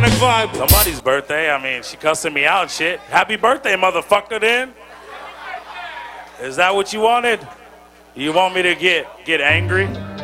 Sonic vibe. Somebody's birthday. I mean, she cussing me out and shit. Happy birthday, motherfucker, then. Is that what you wanted? You want me to get angry?